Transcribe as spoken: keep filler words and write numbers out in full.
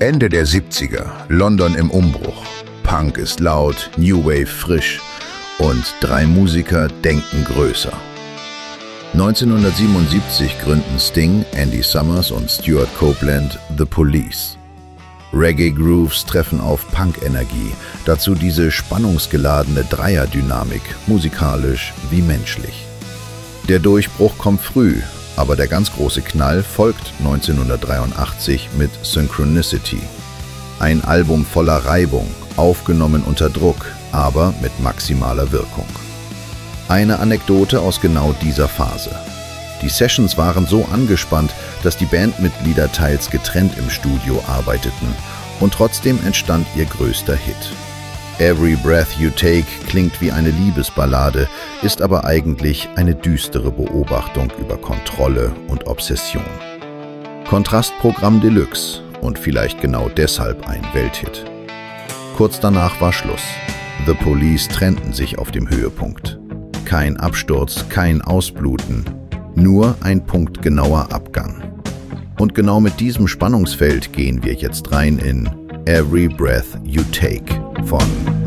Ende der siebziger, London im Umbruch. Punk ist laut, New Wave frisch und drei Musiker denken größer. neunzehnhundertsiebenundsiebzig gründen Sting, Andy Summers und Stuart Copeland The Police. Reggae-Grooves treffen auf Punk-Energie, dazu diese spannungsgeladene Dreierdynamik, musikalisch wie menschlich. Der Durchbruch kommt früh, aber der ganz große Knall folgt neunzehnhundertdreiundachtzig mit Synchronicity. Ein Album voller Reibung, aufgenommen unter Druck, aber mit maximaler Wirkung. Eine Anekdote aus genau dieser Phase. Die Sessions waren so angespannt, dass die Bandmitglieder teils getrennt im Studio arbeiteten und trotzdem entstand ihr größter Hit. Every Breath You Take klingt wie eine Liebesballade, ist aber eigentlich eine düstere Beobachtung über Kontrolle und Obsession. Kontrastprogramm Deluxe und vielleicht genau deshalb ein Welthit. Kurz danach war Schluss. The Police trennten sich auf dem Höhepunkt. Kein Absturz, kein Ausbluten, nur ein punktgenauer Abgang. Und genau mit diesem Spannungsfeld gehen wir jetzt rein in Every Breath You Take von